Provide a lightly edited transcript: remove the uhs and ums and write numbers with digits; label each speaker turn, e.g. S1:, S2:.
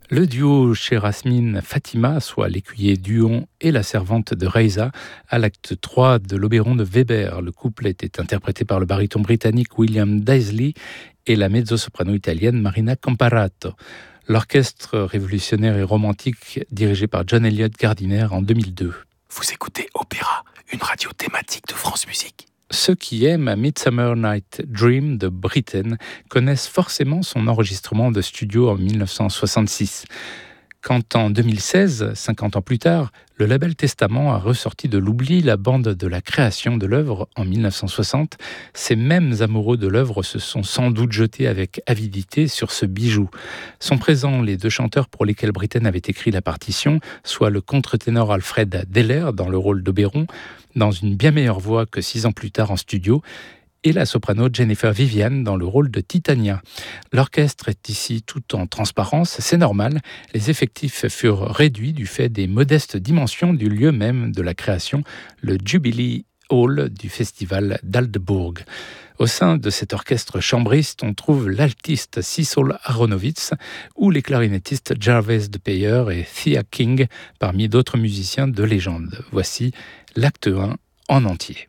S1: Le duo Cher-Asmin Fatima, soit l'écuyer d'Huon et la servante de Reiza, à l'acte 3 de l'Obéron de Weber. Le couple était interprété par le baryton britannique William Daisley et la mezzo-soprano italienne Marina Comparato. L'orchestre révolutionnaire et romantique dirigé par John Eliot Gardiner en 2002.
S2: Vous écoutez Opéra, une radio thématique de France Musique.
S1: Ceux qui aiment A Midsummer Night Dream de Britten connaissent forcément son enregistrement de studio en 1966. Quand en 2016, 50 ans plus tard, le label Testament a ressorti de l'oubli la bande de la création de l'œuvre en 1960, ces mêmes amoureux de l'œuvre se sont sans doute jetés avec avidité sur ce bijou. Sont présents les deux chanteurs pour lesquels Britten avait écrit la partition, soit le contre-ténor Alfred Deller dans le rôle d'Oberon, dans une bien meilleure voix que 6 ans plus tard en studio, et la soprano Jennifer Vivian dans le rôle de Titania. L'orchestre est ici tout en transparence, c'est normal, les effectifs furent réduits du fait des modestes dimensions du lieu même de la création, le Jubilee Hall du festival d'Aldeburgh. Au sein de cet orchestre chambriste, on trouve l'altiste Cecil Aronowitz ou les clarinettistes Jarvis de Peyer et Thea King, parmi d'autres musiciens de légende. Voici l'acte 1 en entier.